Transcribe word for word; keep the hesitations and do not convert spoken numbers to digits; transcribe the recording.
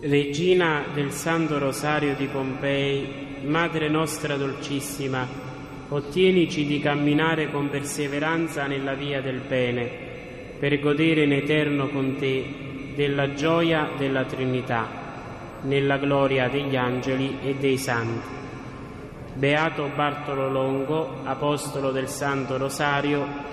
Regina del Santo Rosario di Pompei, Madre nostra dolcissima, ottienici di camminare con perseveranza nella via del bene, per godere in eterno con te della gioia della Trinità, nella gloria degli angeli e dei santi. Beato Bartolo Longo, apostolo del Santo Rosario,